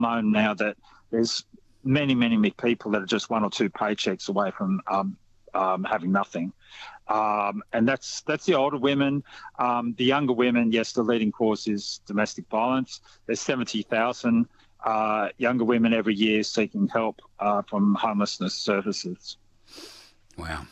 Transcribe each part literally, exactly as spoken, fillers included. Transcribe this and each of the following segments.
known now that there's many, many, many people that are just one or two paychecks away from um, um, having nothing. Um, and that's that's the older women. Um, the younger women, yes, the leading cause is domestic violence. There's seventy thousand uh, younger women every year seeking help uh, from homelessness services. Wow.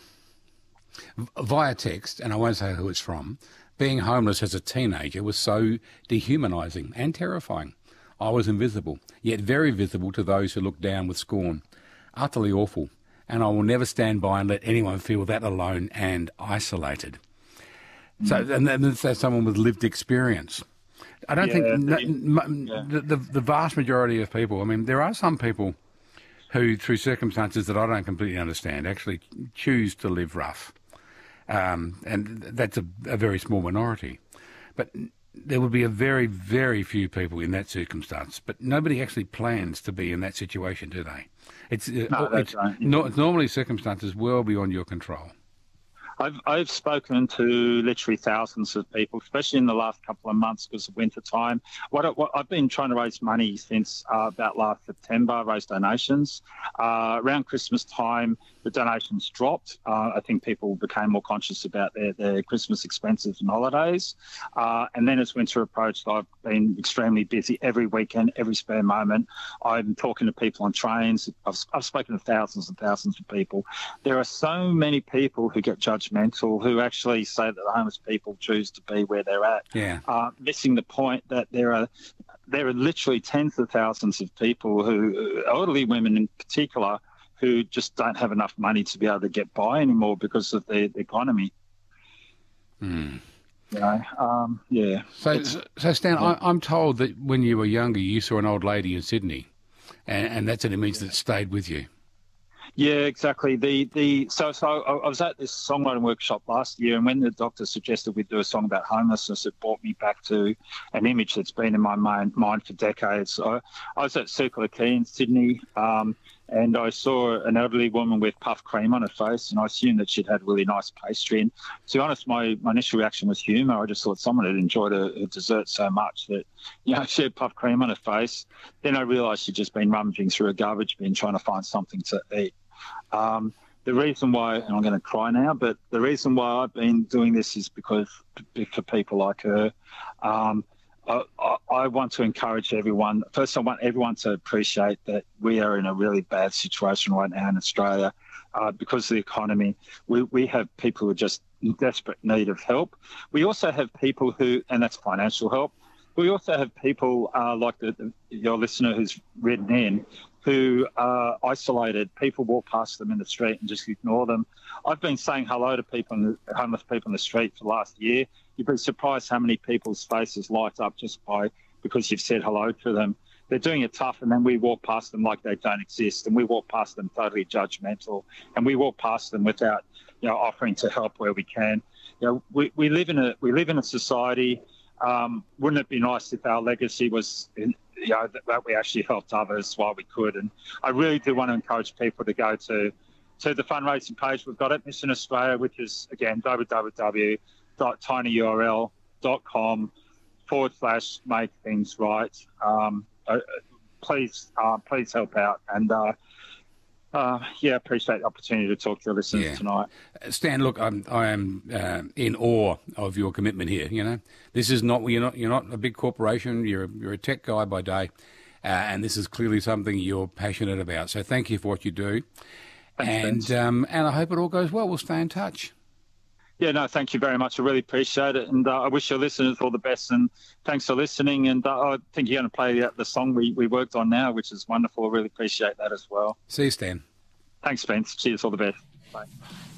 Via text, and I won't say who it's from, being homeless as a teenager was so dehumanising and terrifying. I was invisible, yet very visible to those who looked down with scorn. Utterly awful, and I will never stand by and let anyone feel that alone and isolated. Mm. So, and that's someone with lived experience. I don't yeah, think the, m- yeah. the, the, the vast majority of people, I mean, there are some people who, through circumstances that I don't completely understand, actually choose to live rough. Um, and that's a, a very small minority. But there would be a very, very few people in that circumstance, but nobody actually plans to be in that situation, do they? It's, no, uh, it's, right. no, it's normally circumstances well beyond your control. I've I've spoken to literally thousands of people, especially in the last couple of months because of winter time. What, I, what I've been trying to raise money since uh, about last September, raise donations. Uh, around Christmas time, the donations dropped. Uh, I think people became more conscious about their, their Christmas expenses and holidays. Uh, and then as winter approached, I've been extremely busy every weekend, every spare moment. I'm talking to people on trains. I've, I've spoken to thousands and thousands of people. There are so many people who get judged mental, who actually say that the homeless people choose to be where they're at, yeah. uh, missing the point that there are there are literally tens of thousands of people who, elderly women in particular, who just don't have enough money to be able to get by anymore because of the, the economy. Mm. You know, um, yeah. So, so Stan, yeah. I, I'm told that when you were younger, you saw an old lady in Sydney, and, and that's an image that stayed with you. Yeah, exactly. The the so so I was at this songwriting workshop last year, and when the doctor suggested we do a song about homelessness, it brought me back to an image that's been in my mind, mind for decades. I, I was at Circular Quay in Sydney, um, and I saw an elderly woman with puff cream on her face, and I assumed that she'd had really nice pastry. And to be honest, my, my initial reaction was humour. I just thought someone had enjoyed her, her dessert so much that, you know, she had puff cream on her face. Then I realised she'd just been rummaging through a garbage bin trying to find something to eat. Um, the reason why, and I'm going to cry now, but the reason why I've been doing this is because for people like her, um, I, I, I want to encourage everyone. First, I want everyone to appreciate that we are in a really bad situation right now in Australia uh, because of the economy. We, we have people who are just in desperate need of help. We also have people who, and that's financial help. We also have people uh, like the, the, your listener who's written in, who are isolated. People walk past them in the street and just ignore them. I've been saying hello to people, in the, homeless people in the street for the last year. You'd be surprised how many people's faces light up just by because you've said hello to them. They're doing it tough, and then we walk past them like they don't exist, and we walk past them totally judgmental, and we walk past them without, you know, offering to help where we can. You know, we, we live in a we live in a society. Um, wouldn't it be nice if our legacy was, in, you know, that, that we actually helped others while we could? And I really do want to encourage people to go to to the fundraising page we've got at Mission Australia, which is, again, www.tinyurl.com forward slash make things right. Um, uh, please, uh, please help out. And, uh, uh, yeah, appreciate the opportunity to talk to your listeners yeah. tonight. Stan, look, I'm, I am uh, in awe of your commitment here. You know, this is not you're not you're not a big corporation. You're a, you're a tech guy by day, uh, and this is clearly something you're passionate about. So thank you for what you do, Thanks, and um, and I hope it all goes well. We'll stay in touch. Yeah, no, thank you very much. I really appreciate it, and uh, I wish your listeners all the best. And thanks for listening. And uh, I think you're going to play the, the song we, we worked on now, which is wonderful. I really appreciate that as well. See you, Stan. Thanks, Spence. Cheers. All the best. Bye.